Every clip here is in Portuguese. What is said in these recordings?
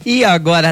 E agora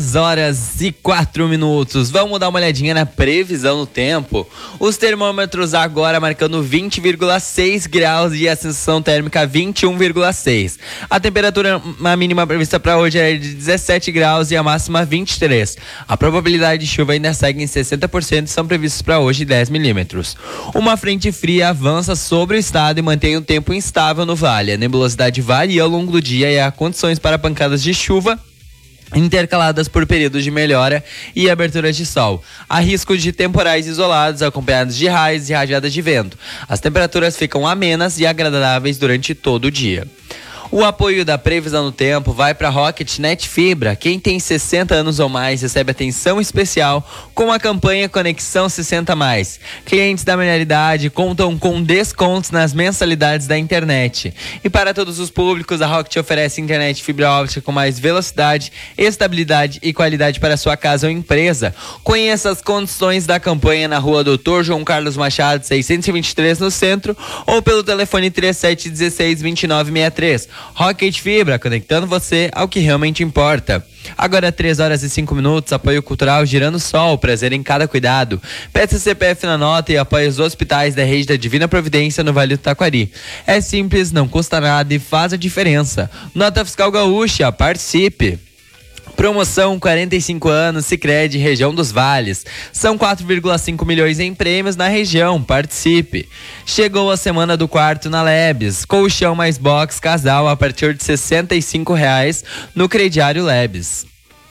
3h04. Vamos dar uma olhadinha na previsão do tempo. Os termômetros agora marcando 20,6 graus e a sensação térmica 21,6. A temperatura mínima prevista para hoje é de 17 graus e a máxima 23. A probabilidade de chuva ainda segue em 60% e são previstos para hoje 10 milímetros. Uma frente fria avança sobre o estado e mantém o tempo instável no vale. A nebulosidade varia ao longo do dia e há condições para pancadas de chuva intercaladas por períodos de melhora e aberturas de sol. Há risco de temporais isolados acompanhados de raios e rajadas de vento. As temperaturas ficam amenas e agradáveis durante todo o dia. O apoio da previsão do tempo vai para Rocket Net Fibra. Quem tem 60 anos ou mais recebe atenção especial com a campanha Conexão 60+. Clientes da melhor idade contam com descontos nas mensalidades da internet. E para todos os públicos, a Rocket oferece internet fibra óptica com mais velocidade, estabilidade e qualidade para sua casa ou empresa. Conheça as condições da campanha na rua Dr. João Carlos Machado, 623 no centro, ou pelo telefone 3716-2963. Rocket Fibra, conectando você ao que realmente importa. Agora 3h05, apoio cultural Girando Sol, prazer em cada cuidado. Peça CPF na nota e apoie os hospitais da rede da Divina Providência no Vale do Taquari. É simples, não custa nada e faz a diferença. Nota Fiscal Gaúcha, participe. Promoção 45 anos Sicredi região dos Vales. São 4,5 milhões em prêmios na região. Participe. Chegou a semana do quarto na Lebes. Colchão mais box casal a partir de R$ 65,00 no crediário Lebes.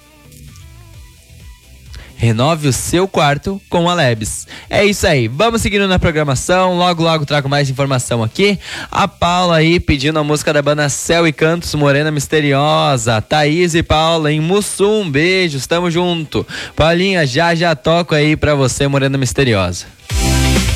Renove o seu quarto com a Lebes. É isso aí, vamos seguindo na programação. Logo trago mais informação aqui. A Paula aí pedindo a música da banda Céu e Cantos, Morena Misteriosa. Thaís e Paula em Mussum, beijos, tamo junto. Paulinha, já toco aí pra você, Morena Misteriosa.